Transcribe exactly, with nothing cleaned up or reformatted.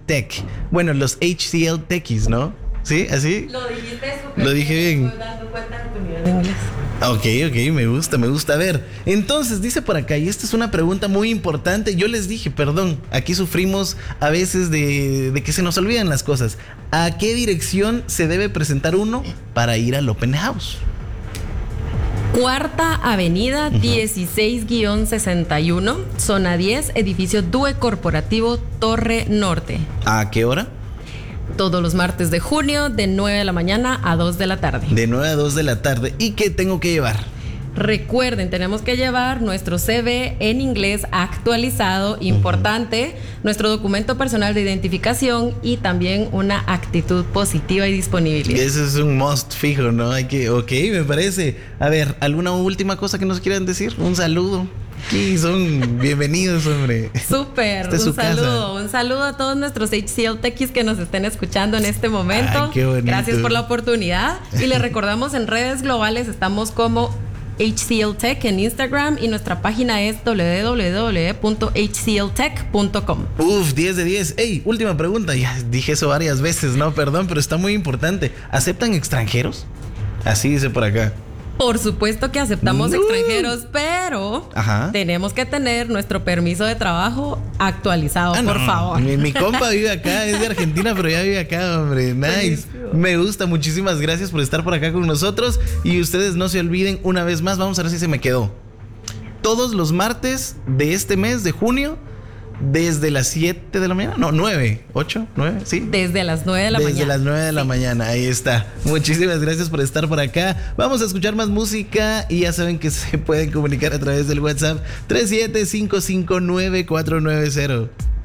Tech. Bueno, los H C L Techies, ¿no? ¿Sí? ¿Así? Lo dijiste súper. Lo dije bien. Me estoy dando cuenta de tu nivel de inglés. Ok, ok, me gusta, me gusta. A ver, entonces dice por acá, y esta es una pregunta muy importante. Yo les dije, perdón, aquí sufrimos a veces de, de que se nos olvidan las cosas. ¿A qué dirección se debe presentar uno para ir al Open House? Cuarta Avenida, uh-huh. dieciséis sesenta y uno, zona diez, edificio Due Corporativo, Torre Norte. ¿A qué hora? Todos los martes de junio, de nueve de la mañana a dos de la tarde. De nueve a dos de la tarde. ¿Y qué tengo que llevar? Recuerden, tenemos que llevar nuestro C V en inglés actualizado, importante, uh-huh. nuestro documento personal de identificación y también una actitud positiva y disponibilidad. Ese es un must fijo, ¿no? Hay que, ok, me parece. A ver, ¿alguna última cosa que nos quieran decir? Un saludo. Sí, son bienvenidos, hombre. Súper, un saludo, casa. un saludo a todos nuestros H C L Techies que nos estén escuchando en este momento. Ay, qué bonito. Gracias por la oportunidad. Y les recordamos, en redes globales estamos como H C L Tech en Instagram y nuestra página es doble u doble u doble u punto h c l tech punto com. Uf, diez de diez. Ey, última pregunta. Ya dije eso varias veces, no, perdón, pero está muy importante. ¿Aceptan extranjeros? Así dice por acá. Por supuesto que aceptamos no. extranjeros, pero Ajá. tenemos que tener nuestro permiso de trabajo actualizado, ah, por no. favor. Mi, mi compa vive acá, es de Argentina, pero ya vive acá, hombre. Nice. Me gusta, muchísimas gracias por estar por acá con nosotros. Y ustedes no se olviden, una vez más, vamos a ver si se me quedó. Todos los martes de este mes de junio, desde las siete de la mañana, no, nueve, ocho, nueve, sí. Desde las nueve de la Desde mañana. Desde las nueve de la sí. mañana, ahí está. Muchísimas gracias por estar por acá. Vamos a escuchar más música y ya saben que se pueden comunicar a través del WhatsApp tres siete cinco cinco nueve cuatro nueve cero.